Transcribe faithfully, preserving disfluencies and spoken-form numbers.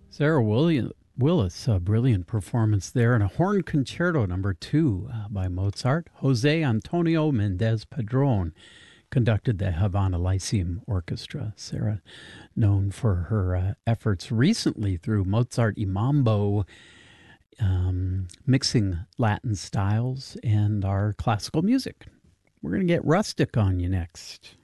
Sarah William, Willis, a brilliant performance there, and a horn concerto number two uh, by Mozart. Jose Antonio Mendez Padron conducted the Havana Lyceum Orchestra. Sarah, known for her uh, efforts recently through Mozart y Mambo, um, mixing Latin styles and our classical music. We're going to get rustic on you next.